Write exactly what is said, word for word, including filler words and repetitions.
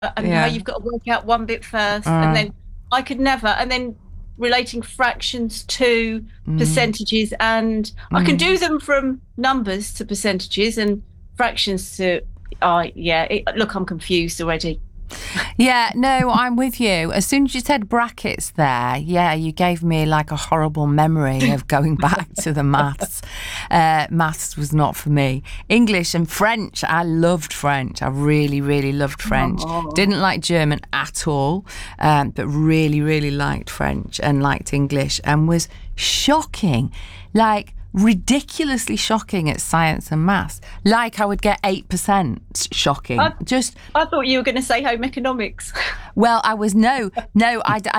and how Yeah. you've got to work out one bit first, and Uh, then I could never, and then relating fractions to mm, percentages, and I can mm. do them from numbers to percentages and fractions to, oh, yeah, it, look, I'm confused already. Yeah, no, I'm with you. As soon as you said brackets there, yeah, you gave me like a horrible memory of going back to the maths. Uh, maths was not for me. English and French, I loved French. I really, really loved French. Oh. Didn't like German at all, um, but really, really liked French and liked English and was shocking. Like, ridiculously shocking at science and maths. Like I would get eight percent shocking. I, Just I thought you were going to say home economics. well, I was no, no. I,